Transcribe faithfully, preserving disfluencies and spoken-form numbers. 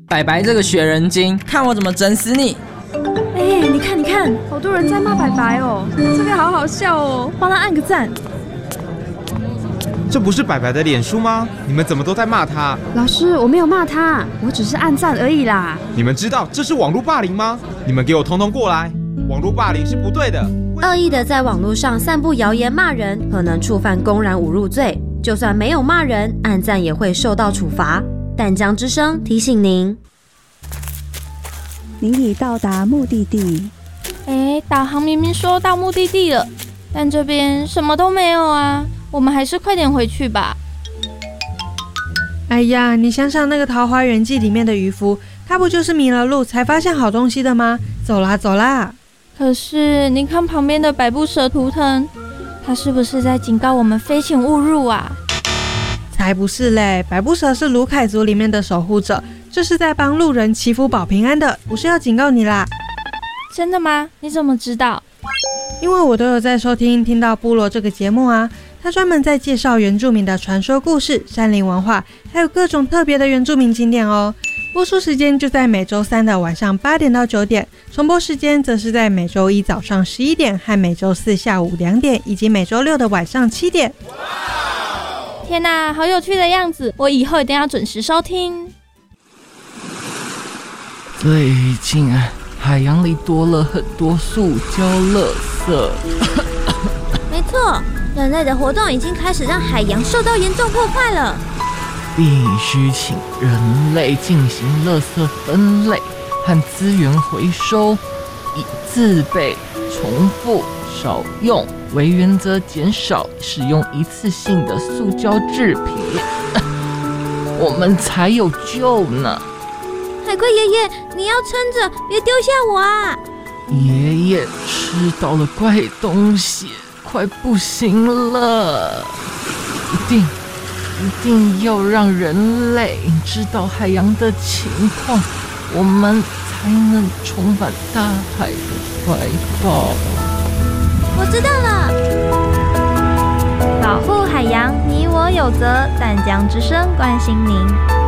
白白这个学人精，看我怎么整死你！ 哎、欸，你看你看，好多人在骂白白哦，这个好好笑哦，帮他按个赞。 这不是白白的脸书吗？你们怎么都在骂他？ 老师，我没有骂他，我只是按赞而已啦。 你们知道这是网络霸凌吗？你们给我通通过来！网络霸凌是不对的。 恶意的在网络上散布谣言骂人，可能触犯公然侮辱罪。就算没有骂人，按赞也会受到处罚。淡江之声提醒您， 您已到达目的地。 哎，导航明明说到目的地了，但这边什么都没有啊。我们还是快点回去吧。 哎呀，你想想那个《桃花源记》里面的渔夫，他不就是迷了路才发现好东西的吗？走啦走啦！ 可是你看旁边的百步蛇图腾，他是不是在警告我们飞行勿入啊？ 才不是嘞！百步蛇是卢凯族里面的守护者，这是在帮路人祈福保平安的，不是要警告你啦。 真的吗？你怎么知道？ 因为我都有在收听听到部落这个节目啊，他专门在介绍原住民的传说故事、山林文化，还有各种特别的原住民景点哦。播出时间就在每周三的晚上八点到九点，重播时间则是在每周一早上十一点和每周四下午两点，以及每周六的晚上七点。 天哪，好有趣的样子！我以后一定要准时收听。 最近啊，海洋里多了很多塑胶垃圾。 没错，人类的活动已经开始让海洋受到严重破坏了。 必须请人类进行垃圾分类和资源回收，以自备、重复、少用为原则，减少使用一次性的塑胶制品，我们才有救呢。 海龟爷爷，你要撑着，别丢下我啊！ 爷爷吃到了怪东西，快不行了，一定一定要让人类知道海洋的情况，我们才能重返大海的怀抱。 我知道了， 保护海洋，你我有责。淡江之声关心您。